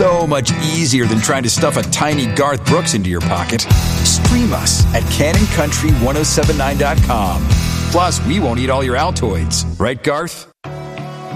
so much easier than trying to stuff a tiny Garth Brooks into your pocket. Stream us at CannonCountry1079.com. Plus, we won't eat all your Altoids. Right, Garth?